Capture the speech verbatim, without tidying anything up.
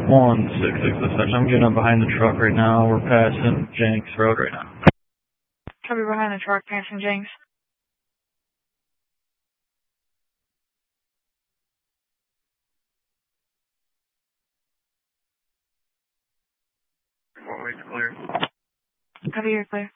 one six six dispatch. I'm getting up behind the truck right now. We're passing Jenks Road right now. Copy behind the truck, passing Jenks. One way's clear. Copy, you're clear.